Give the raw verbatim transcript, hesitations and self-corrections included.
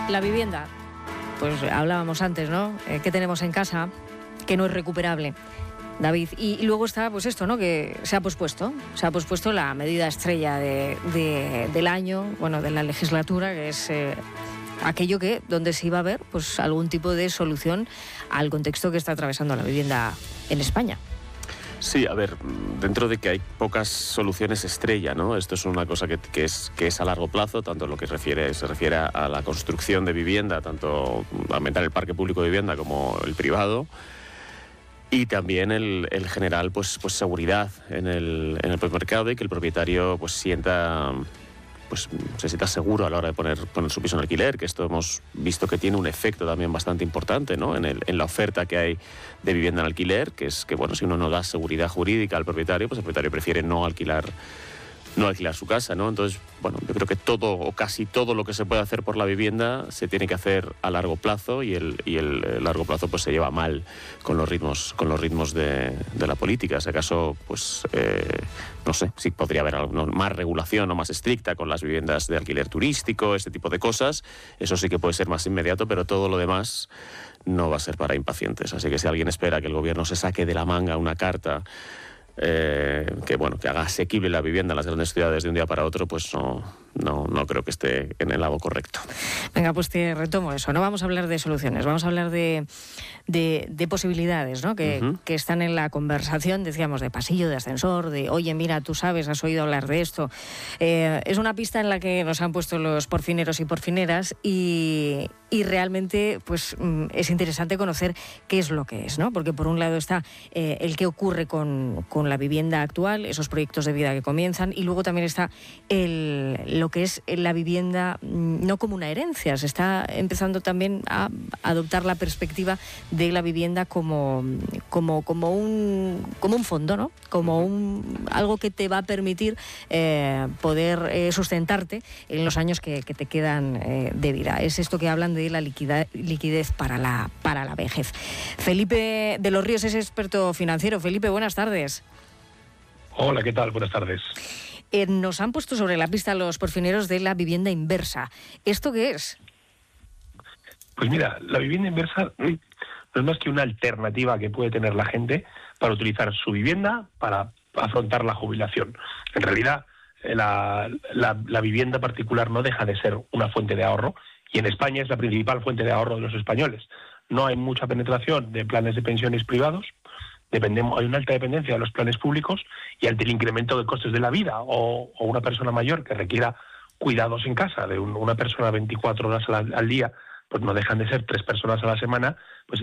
La vivienda, pues hablábamos antes, ¿no? Eh, ¿Qué tenemos en casa que no es recuperable, David? Y, y luego está, pues esto, ¿no? Que se ha pospuesto, se ha pospuesto la medida estrella de, de, del año, bueno, de la legislatura, que es eh, aquello que, donde se iba a ver, pues algún tipo de solución al contexto que está atravesando la vivienda en España. Sí, a ver, dentro de que hay pocas soluciones estrella, ¿no? Esto es una cosa que, que, es, que es a largo plazo, tanto en lo que refiere, se refiere a la construcción de vivienda, tanto aumentar el parque público de vivienda como el privado, y también el, el general, pues, pues seguridad en el, en el mercado y que el propietario pues sienta... pues se sienta seguro a la hora de poner, poner su piso en alquiler, que esto hemos visto que tiene un efecto también bastante importante, ¿no? en, el, en la oferta que hay de vivienda en alquiler, que es que, bueno, si uno no da seguridad jurídica al propietario, pues el propietario prefiere no alquilar no alquilar su casa, ¿no? Entonces, bueno, yo creo que todo o casi todo lo que se puede hacer por la vivienda se tiene que hacer a largo plazo y el, y el, el largo plazo pues se lleva mal con los ritmos, con los ritmos de, de la política. Si acaso, pues, eh, no sé, si podría haber alguna, más regulación o más estricta con las viviendas de alquiler turístico, este tipo de cosas. Eso sí que puede ser más inmediato, pero todo lo demás no va a ser para impacientes. Así que si alguien espera que el gobierno se saque de la manga una carta Eh, que bueno que haga asequible la vivienda en las grandes ciudades de un día para otro, pues no, no, no creo que esté en el lado correcto. Venga, pues te retomo eso. No vamos a hablar de soluciones, vamos a hablar de, de, de posibilidades, ¿no? Que, uh-huh. que están en la conversación, decíamos, de pasillo, de ascensor, de oye, mira, tú sabes, has oído hablar de esto. Eh, es una pista en la que nos han puesto los porfineros y porfineras y, y realmente pues es interesante conocer qué es lo que es, ¿no? Porque por un lado está eh, el qué ocurre con, con la vivienda actual, esos proyectos de vida que comienzan, y luego también está el, lo que es la vivienda no como una herencia. Se está empezando también a adoptar la perspectiva de la vivienda como, como, como, un, como un fondo, ¿no? Como un, algo que te va a permitir eh, poder eh, sustentarte en los años que, que te quedan eh, de vida. Es esto que hablan de la liquidez, liquidez para la, para la vejez. Felipe de los Ríos es experto financiero. Felipe, buenas tardes. Hola, ¿qué tal? Buenas tardes. Eh, nos han puesto sobre la pista los porfineros de la vivienda inversa. ¿Esto qué es? Pues mira, la vivienda inversa no es más que una alternativa que puede tener la gente para utilizar su vivienda para afrontar la jubilación. En realidad, la, la, la vivienda particular no deja de ser una fuente de ahorro, y en España es la principal fuente de ahorro de los españoles. No hay mucha penetración de planes de pensiones privados, dependemos, hay una alta dependencia de los planes públicos, y ante el incremento de costes de la vida o, o una persona mayor que requiera cuidados en casa de un, una persona veinticuatro horas al, al día, pues no dejan de ser tres personas a la semana, pues